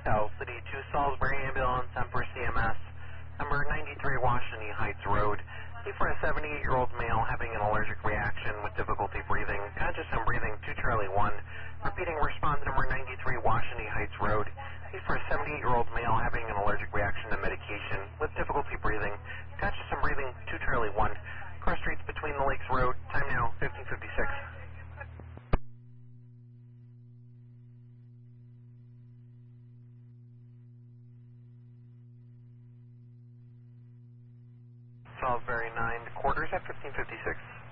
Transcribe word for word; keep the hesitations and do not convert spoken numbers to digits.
South City to Salisbury Ambulance, Emperor C M S, number ninety-three Washington Heights Road. For a seventy-eight-year-old male having an allergic reaction with difficulty breathing, conscious and breathing, two Charlie one. Repeating response number ninety-three Washington Heights Road. For a seventy-eight-year-old male having an allergic reaction to medication with difficulty breathing, conscious and breathing, two Charlie one. Cross streets between the Lakes Road. Time now fifteen fifty-six. Salisbury nine quarters at fifteen fifty-six.